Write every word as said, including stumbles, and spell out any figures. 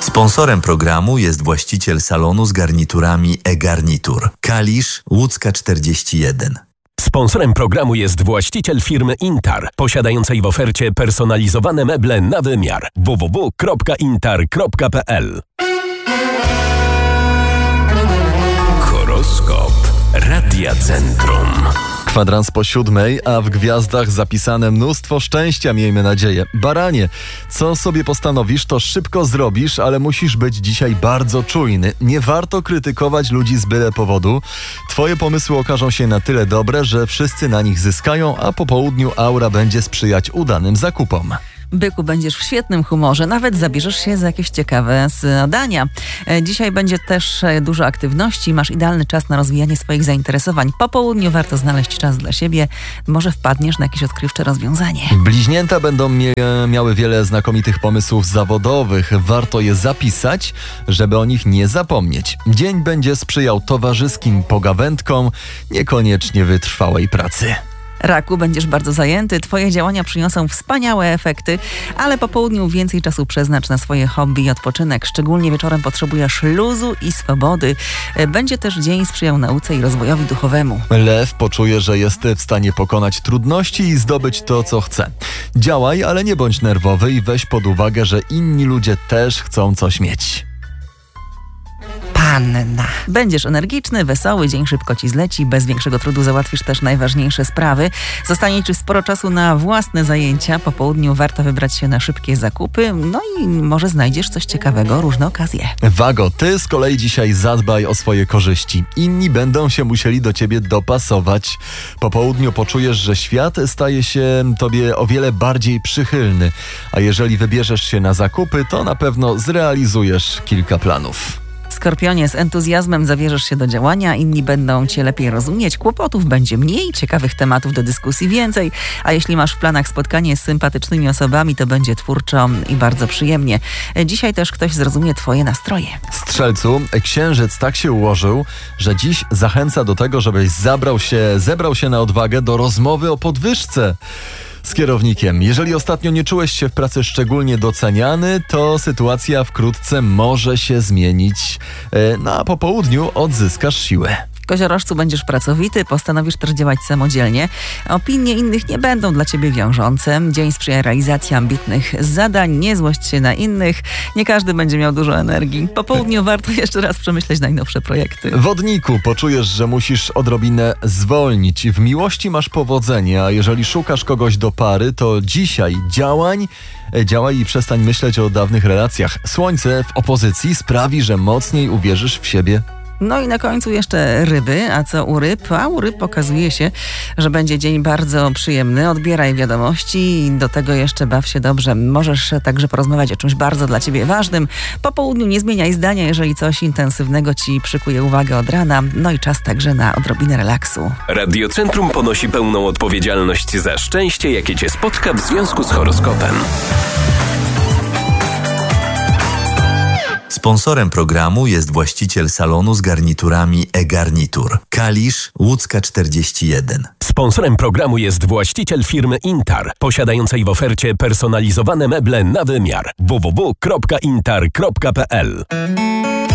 Sponsorem programu jest właściciel salonu z garniturami e-Garnitur. Kalisz, Łódzka czterdzieści jeden. Sponsorem programu jest właściciel firmy Intar, posiadającej w ofercie personalizowane meble na wymiar. w w w kropka intar kropka p l. Horoskop Radia Centrum. Kwadrans po siódmej, a w gwiazdach zapisane mnóstwo szczęścia, miejmy nadzieję. Baranie, co sobie postanowisz, to szybko zrobisz, ale musisz być dzisiaj bardzo czujny. Nie warto krytykować ludzi z byle powodu. Twoje pomysły okażą się na tyle dobre, że wszyscy na nich zyskają, a po południu aura będzie sprzyjać udanym zakupom. Byku, będziesz w świetnym humorze, nawet zabierzesz się za jakieś ciekawe zadania. Dzisiaj będzie też dużo aktywności, masz idealny czas na rozwijanie swoich zainteresowań. Po południu warto znaleźć czas dla siebie, może wpadniesz na jakieś odkrywcze rozwiązanie. Bliźnięta będą mie- miały wiele znakomitych pomysłów zawodowych. Warto je zapisać, żeby o nich nie zapomnieć. Dzień będzie sprzyjał towarzyskim pogawędkom, niekoniecznie wytrwałej pracy. Raku, będziesz bardzo zajęty, twoje działania przyniosą wspaniałe efekty, ale po południu więcej czasu przeznacz na swoje hobby i odpoczynek. Szczególnie wieczorem potrzebujesz luzu i swobody. Będzie też dzień sprzyjał nauce i rozwojowi duchowemu. Lew poczuje, że jest w stanie pokonać trudności i zdobyć to, co chce. Działaj, ale nie bądź nerwowy i weź pod uwagę, że inni ludzie też chcą coś mieć. Panna. Będziesz energiczny, wesoły, dzień szybko ci zleci, bez większego trudu załatwisz też najważniejsze sprawy. Zostanie ci sporo czasu na własne zajęcia. Po południu warto wybrać się na szybkie zakupy, no i może znajdziesz coś ciekawego, różne okazje. Wago, ty z kolei dzisiaj zadbaj o swoje korzyści. Inni będą się musieli do ciebie dopasować. Po południu poczujesz, że świat staje się tobie o wiele bardziej przychylny. A jeżeli wybierzesz się na zakupy, to na pewno zrealizujesz kilka planów. Skorpionie, z entuzjazmem zabierzesz się do działania, inni będą cię lepiej rozumieć, kłopotów będzie mniej, ciekawych tematów do dyskusji więcej, a jeśli masz w planach spotkanie z sympatycznymi osobami, to będzie twórczo i bardzo przyjemnie. Dzisiaj też ktoś zrozumie twoje nastroje. Strzelcu, księżyc tak się ułożył, że dziś zachęca do tego, żebyś zabrał się, zebrał się na odwagę do rozmowy o podwyżce z kierownikiem. Jeżeli ostatnio nie czułeś się w pracy szczególnie doceniany, to sytuacja wkrótce może się zmienić. No a po południu odzyskasz siłę. Koziorożcu, będziesz pracowity, postanowisz też działać samodzielnie. Opinie innych nie będą dla ciebie wiążące. Dzień sprzyja realizacji ambitnych zadań, nie złość się na innych. Nie każdy będzie miał dużo energii. Po południu warto jeszcze raz przemyśleć najnowsze projekty. Wodniku, poczujesz, że musisz odrobinę zwolnić. W miłości masz powodzenie, a jeżeli szukasz kogoś do pary, to dzisiaj działań, działaj i przestań myśleć o dawnych relacjach. Słońce w opozycji sprawi, że mocniej uwierzysz w siebie. No i na końcu jeszcze ryby. A co u ryb? A u ryb okazuje się, że będzie dzień bardzo przyjemny. Odbieraj wiadomości i do tego jeszcze baw się dobrze. Możesz także porozmawiać o czymś bardzo dla ciebie ważnym. Po południu nie zmieniaj zdania, jeżeli coś intensywnego ci przykuje uwagę od rana. No i czas także na odrobinę relaksu. Radio Centrum ponosi pełną odpowiedzialność za szczęście, jakie cię spotka w związku z horoskopem. Sponsorem programu jest właściciel salonu z garniturami e-Garnitur. Kalisz, Łódzka czterdzieści jeden. Sponsorem programu jest właściciel firmy Intar, posiadającej w ofercie personalizowane meble na wymiar. w w w kropka intar kropka p l.